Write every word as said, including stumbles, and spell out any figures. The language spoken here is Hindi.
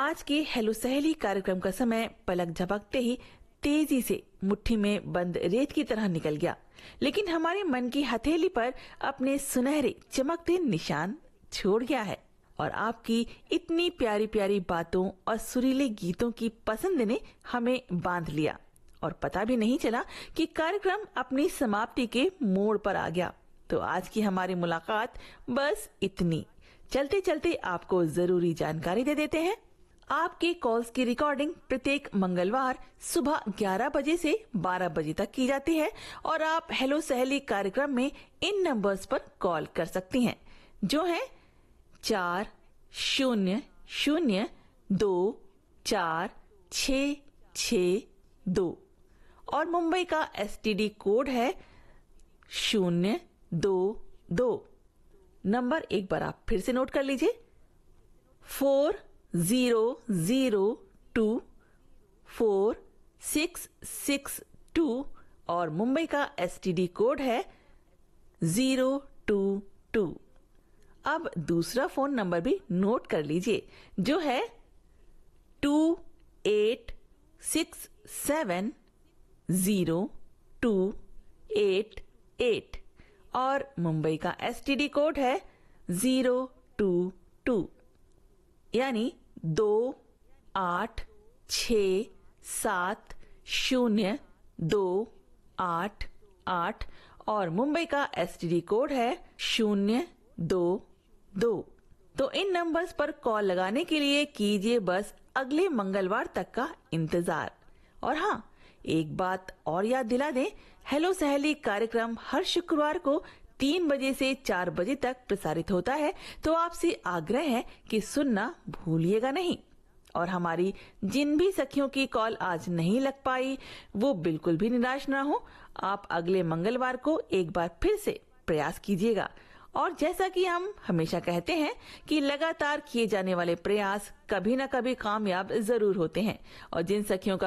आज के हेलो सहेली कार्यक्रम का समय पलक झपकते ही तेजी से मुट्ठी में बंद रेत की तरह निकल गया, लेकिन हमारे मन की हथेली पर अपने सुनहरे चमकते निशान छोड़ गया है। और आपकी इतनी प्यारी प्यारी बातों और सुरीले गीतों की पसंद ने हमें बांध लिया और पता भी नहीं चला कि कार्यक्रम अपनी समाप्ति के मोड़ पर आ गया। तो आज की हमारी मुलाकात बस इतनी। चलते चलते आपको जरूरी जानकारी दे देते हैं। आपके कॉल्स की रिकॉर्डिंग प्रत्येक मंगलवार सुबह ग्यारह बजे से बारह बजे तक की जाती है और आप हेलो सहेली कार्यक्रम में इन नंबर्स पर कॉल कर सकती हैं, जो है चार शून्य शून्य दो चार छ छ दो और मुंबई का एसटीडी कोड है शून्य दो दो। नंबर एक बार आप फिर से नोट कर लीजिए, four zero zero to four six six to और मुंबई का एसटीडी कोड है जीरो टू टू। अब दूसरा फोन नंबर भी नोट कर लीजिए, जो है to eight six seven zero to eight eight और मुंबई का एसटीडी कोड है जीरो टू टू, यानी दो आठ छ सात शून्य दो आठ आठ और मुंबई का एसटीडी कोड है शून्य दो दो। तो इन नंबर्स पर कॉल लगाने के लिए कीजिए बस अगले मंगलवार तक का इंतजार। और हाँ, एक बात और याद दिला दें, हेलो सहेली कार्यक्रम हर शुक्रवार को तीन बजे से चार बजे तक प्रसारित होता है, तो आपसे आग्रह है कि सुनना भूलिएगा नहीं। और हमारी जिन भी सखियों की कॉल आज नहीं लग पाई, वो बिल्कुल भी निराश ना हो। आप अगले मंगलवार को एक बार फिर से प्रयास कीजिएगा। और जैसा कि हम हमेशा कहते हैं कि लगातार किए जाने वाले प्रयास कभी न कभी कामयाब जरूर होते हैं। और जिन सखियों का